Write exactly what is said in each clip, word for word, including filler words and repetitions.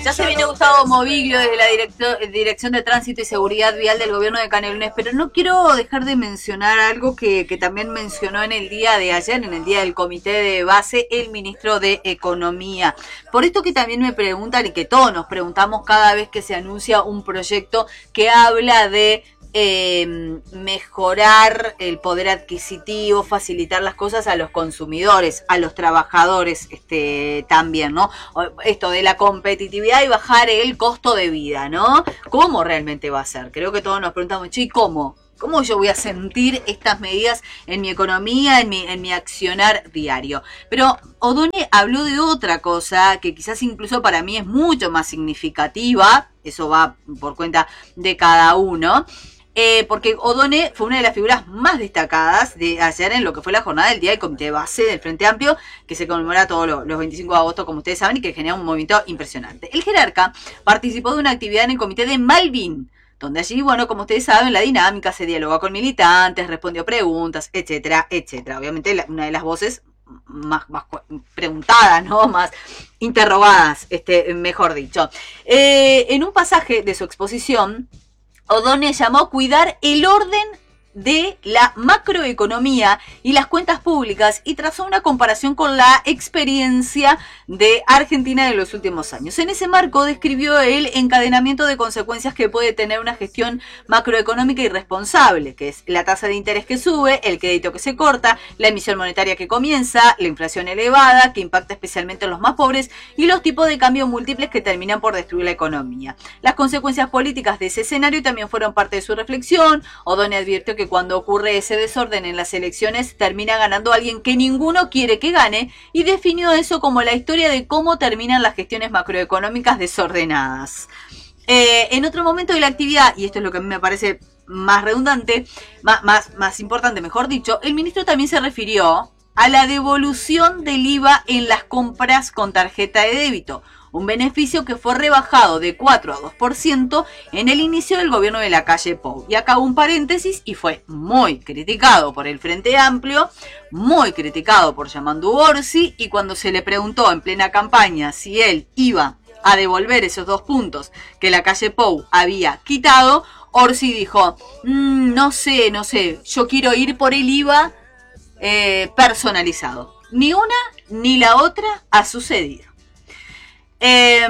Ya se viene Gustavo Moviglio desde la directo, Dirección de Tránsito y Seguridad Vial del Gobierno de Canelones, pero no quiero dejar de mencionar algo que, que también mencionó en el día de ayer, en el día del comité de base, el ministro de Economía. Por esto que también me preguntan y que todos nos preguntamos cada vez que se anuncia un proyecto que habla de Eh, mejorar el poder adquisitivo, facilitar las cosas a los consumidores, a los trabajadores este, también, ¿no? Esto de la competitividad y bajar el costo de vida, ¿no? ¿Cómo realmente va a ser? Creo que todos nos preguntamos, ¿y cómo? ¿Cómo yo voy a sentir estas medidas en mi economía, en mi, en mi accionar diario? Pero O'Donnell habló de otra cosa que quizás incluso para mí es mucho más significativa, eso va por cuenta de cada uno. Eh, porque O'Donnell fue una de las figuras más destacadas de ayer en lo que fue la jornada del día del comité de base del Frente Amplio, que se conmemora todos los, los veinticinco de agosto, como ustedes saben, y que genera un movimiento impresionante. El jerarca participó de una actividad en el comité de Malvin, donde allí, bueno, como ustedes saben, la dinámica se dialogó con militantes, respondió preguntas, etcétera, etcétera. Obviamente la, una de las voces más, más preguntadas, ¿no? Más interrogadas, este, mejor dicho. Eh, en un pasaje de su exposición, O'Donnell llamó cuidar el orden de la macroeconomía y las cuentas públicas y trazó una comparación con la experiencia de Argentina de los últimos años. En ese marco describió el encadenamiento de consecuencias que puede tener una gestión macroeconómica irresponsable, que es la tasa de interés que sube, el crédito que se corta, la emisión monetaria que comienza, la inflación elevada que impacta especialmente a los más pobres y los tipos de cambio múltiples que terminan por destruir la economía. Las consecuencias políticas de ese escenario también fueron parte de su reflexión. O'Donnell advirtió que que cuando ocurre ese desorden en las elecciones termina ganando alguien que ninguno quiere que gane y definió eso como la historia de cómo terminan las gestiones macroeconómicas desordenadas. Eh, en otro momento de la actividad, y esto es lo que a mí me parece más redundante, más, más, más importante, mejor dicho, el ministro también se refirió a la devolución del I V A en las compras con tarjeta de débito, un beneficio que fue rebajado de cuatro a dos por ciento en el inicio del gobierno de Lacalle Pou. Y acá un paréntesis, y fue muy criticado por el Frente Amplio, muy criticado por Yamandu Orsi, y cuando se le preguntó en plena campaña si él iba a devolver esos dos puntos que Lacalle Pou había quitado, Orsi dijo, mmm, no sé, no sé, yo quiero ir por el I V A eh, personalizado. Ni una ni la otra ha sucedido. Eh,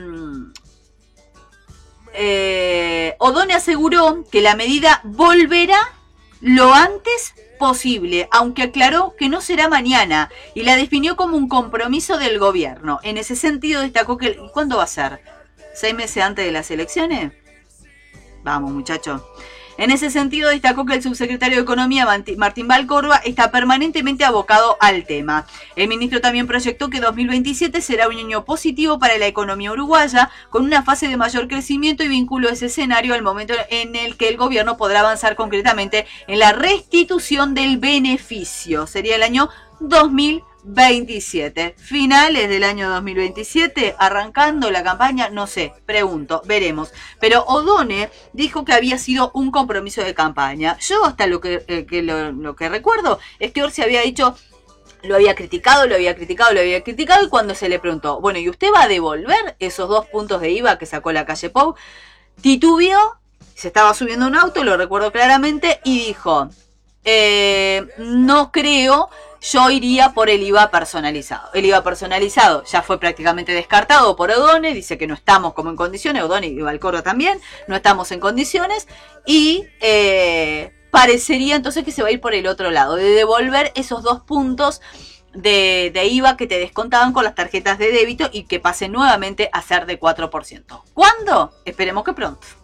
eh, O'Donnell aseguró que la medida volverá lo antes posible, aunque aclaró que no será mañana y la definió como un compromiso del gobierno. En ese sentido destacó que... ¿Cuándo va a ser? ¿Seis meses antes de las elecciones? Vamos, muchachos. En ese sentido destacó que el subsecretario de Economía, Martín Valcorba, está permanentemente abocado al tema. El ministro también proyectó que dos mil veintisiete será un año positivo para la economía uruguaya, con una fase de mayor crecimiento, y vinculó ese escenario al momento en el que el gobierno podrá avanzar concretamente en la restitución del beneficio. Sería el año dos mil veintisiete. Finales del año dos mil veintisiete, arrancando la campaña, no sé, pregunto, veremos. Pero O'Donnell dijo que había sido un compromiso de campaña. Yo hasta lo que, eh, que lo, lo que recuerdo es que Orsi había dicho, lo había criticado, lo había criticado, lo había criticado, y cuando se le preguntó, bueno, ¿y usted va a devolver esos dos puntos de I V A que sacó Lacalle Pou? Titubeó, se estaba subiendo a un auto, lo recuerdo claramente, y dijo, eh, no creo... Yo iría por el I V A personalizado. El I V A personalizado ya fue prácticamente descartado por O'Donnell. Dice que no estamos como en condiciones. O'Donnell y Valcorba también. No estamos en condiciones. Y eh, parecería entonces que se va a ir por el otro lado. De devolver esos dos puntos de, de I V A que te descontaban con las tarjetas de débito y que pasen nuevamente a ser de cuatro por ciento. ¿Cuándo? Esperemos que pronto.